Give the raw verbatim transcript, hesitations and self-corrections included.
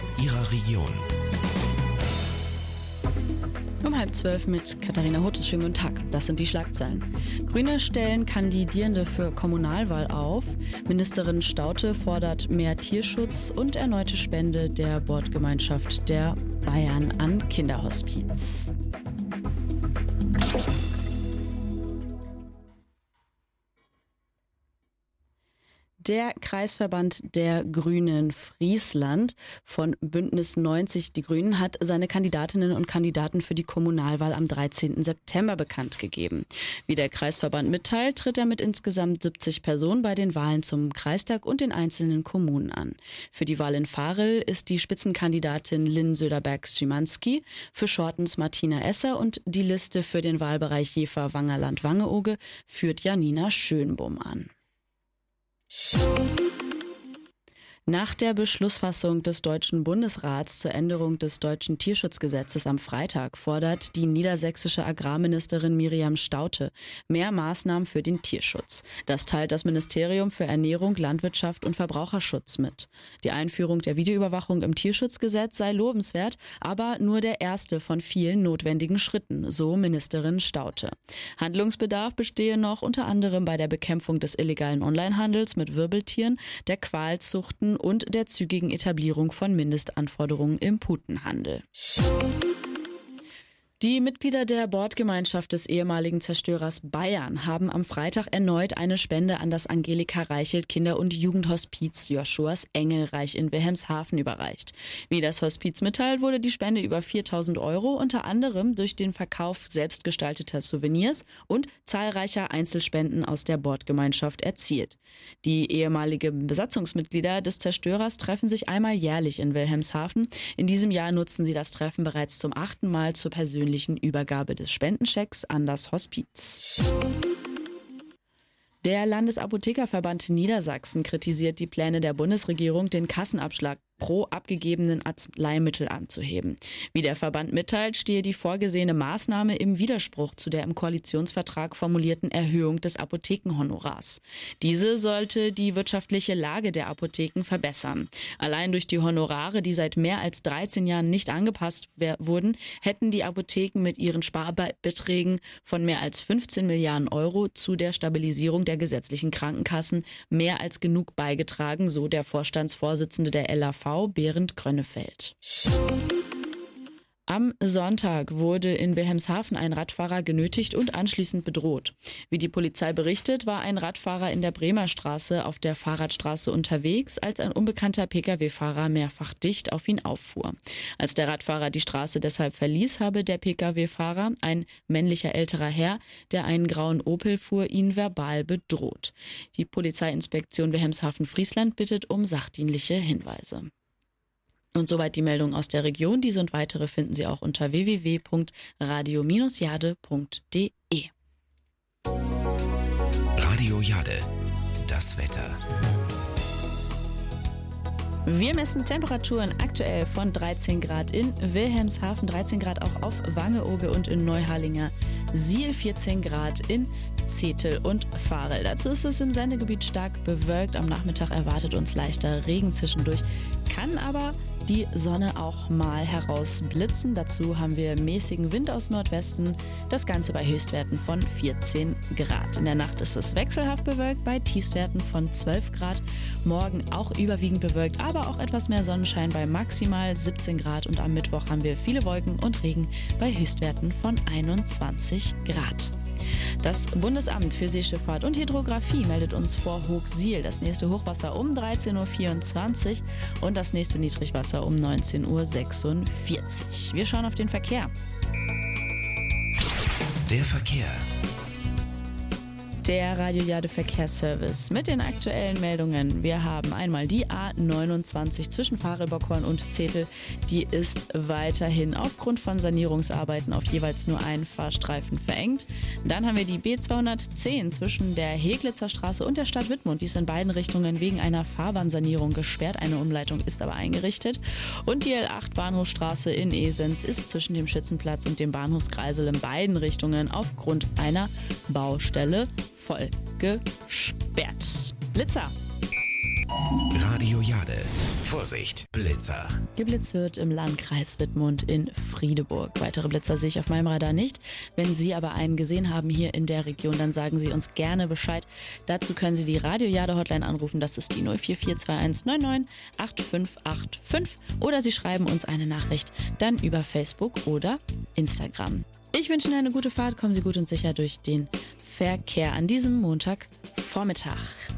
aus Ihrer Region. Um halb zwölf mit Katharina Hotes. Schönen guten Tag. Das sind die Schlagzeilen. Grüne stellen Kandidierende für Kommunalwahl auf. Ministerin Staudte fordert mehr Tierschutz und erneute Spende der Bordgemeinschaft der Bayern an Kinderhospiz. Der Kreisverband der Grünen Friesland von Bündnis neunzig Die Grünen hat seine Kandidatinnen und Kandidaten für die Kommunalwahl am dreizehnten September bekannt gegeben. Wie der Kreisverband mitteilt, tritt er mit insgesamt siebzig Personen bei den Wahlen zum Kreistag und den einzelnen Kommunen an. Für die Wahl in Varel ist die Spitzenkandidatin Lynn Söderberg-Szymanski, für Schortens Martina Esser und die Liste für den Wahlbereich Jever-Wangerland-Wangeoge führt Janina Schönbohm an. Nach der Beschlussfassung des Deutschen Bundesrats zur Änderung des deutschen Tierschutzgesetzes am Freitag fordert die niedersächsische Agrarministerin Miriam Staudte mehr Maßnahmen für den Tierschutz. Das teilt das Ministerium für Ernährung, Landwirtschaft und Verbraucherschutz mit. Die Einführung der Videoüberwachung im Tierschutzgesetz sei lobenswert, aber nur der erste von vielen notwendigen Schritten, so Ministerin Staudte. Handlungsbedarf bestehe noch unter anderem bei der Bekämpfung des illegalen Onlinehandels mit Wirbeltieren, der Qualzuchten und der zügigen Etablierung von Mindestanforderungen im Putenhandel. Die Mitglieder der Bordgemeinschaft des ehemaligen Zerstörers Bayern haben am Freitag erneut eine Spende an das Angelika Reichelt Kinder- und Jugendhospiz Joschuas Engelreich in Wilhelmshaven überreicht. Wie das Hospiz mitteilt, wurde die Spende über viertausend Euro unter anderem durch den Verkauf selbstgestalteter Souvenirs und zahlreicher Einzelspenden aus der Bordgemeinschaft erzielt. Die ehemaligen Besatzungsmitglieder des Zerstörers treffen sich einmal jährlich in Wilhelmshaven. In diesem Jahr nutzen sie das Treffen bereits zum achten Mal zur persönlichen Übergabe des Spendenchecks an das Hospiz. Der Landesapothekerverband Niedersachsen kritisiert die Pläne der Bundesregierung, den Kassenabschlag pro abgegebenen Arzneimittel anzuheben. Wie der Verband mitteilt, stehe die vorgesehene Maßnahme im Widerspruch zu der im Koalitionsvertrag formulierten Erhöhung des Apothekenhonorars. Diese sollte die wirtschaftliche Lage der Apotheken verbessern. Allein durch die Honorare, die seit mehr als dreizehn Jahren nicht angepasst wurden, hätten die Apotheken mit ihren Sparbeträgen von mehr als fünfzehn Milliarden Euro zu der Stabilisierung der gesetzlichen Krankenkassen mehr als genug beigetragen, so der Vorstandsvorsitzende der L A V, Berend Grönnefeld. Am Sonntag wurde in Wilhelmshaven ein Radfahrer genötigt und anschließend bedroht. Wie die Polizei berichtet, war ein Radfahrer in der Bremer Straße auf der Fahrradstraße unterwegs, als ein unbekannter Pkw-Fahrer mehrfach dicht auf ihn auffuhr. Als der Radfahrer die Straße deshalb verließ, habe der Pkw-Fahrer, ein männlicher älterer Herr, der einen grauen Opel fuhr, ihn verbal bedroht. Die Polizeiinspektion Wilhelmshaven-Friesland bittet um sachdienliche Hinweise. Und soweit die Meldung aus der Region. Diese und weitere finden Sie auch unter w w w punkt radio Bindestrich jade punkt de. Radio Jade, das Wetter. Wir messen Temperaturen aktuell von dreizehn Grad in Wilhelmshaven, dreizehn Grad auch auf Wangeoge und in Neuharlinger Siel, vierzehn Grad in Zetel und Varel. Dazu ist es im Sendegebiet stark bewölkt. Am Nachmittag erwartet uns leichter Regen zwischendurch, kann aber die Sonne auch mal herausblitzen. Dazu haben wir mäßigen Wind aus Nordwesten, das Ganze bei Höchstwerten von vierzehn Grad. In der Nacht ist es wechselhaft bewölkt bei Tiefstwerten von zwölf Grad. Morgen auch überwiegend bewölkt, aber auch etwas mehr Sonnenschein bei maximal siebzehn Grad. Und am Mittwoch haben wir viele Wolken und Regen bei Höchstwerten von einundzwanzig Grad. Das Bundesamt für Seeschifffahrt und Hydrographie meldet uns vor Hochsiel das nächste Hochwasser um dreizehn Uhr vierundzwanzig und das nächste Niedrigwasser um neunzehn Uhr sechsundvierzig. Wir schauen auf den Verkehr. Der Verkehr. Der Radio Jade Verkehrsservice mit den aktuellen Meldungen. Wir haben einmal die A neunundzwanzig zwischen Varelbockhorn und Zetel. Die ist weiterhin aufgrund von Sanierungsarbeiten auf jeweils nur einen Fahrstreifen verengt. Dann haben wir die B zweihundertzehn zwischen der Heglitzer Straße und der Stadt Wittmund. Die ist in beiden Richtungen wegen einer Fahrbahnsanierung gesperrt. Eine Umleitung ist aber eingerichtet. Und die L acht Bahnhofstraße in Esens ist zwischen dem Schützenplatz und dem Bahnhofskreisel in beiden Richtungen aufgrund einer Baustelle voll gesperrt. Blitzer. Radio Jade. Vorsicht, Blitzer. Geblitzt wird im Landkreis Wittmund in Friedeburg. Weitere Blitzer sehe ich auf meinem Radar nicht. Wenn Sie aber einen gesehen haben hier in der Region, dann sagen Sie uns gerne Bescheid. Dazu können Sie die Radio Jade Hotline anrufen. Das ist die null vier vier zwei eins neun neun acht fünf acht fünf. Oder Sie schreiben uns eine Nachricht dann über Facebook oder Instagram. Ich wünsche Ihnen eine gute Fahrt. Kommen Sie gut und sicher durch den Verkehr an diesem Montagvormittag.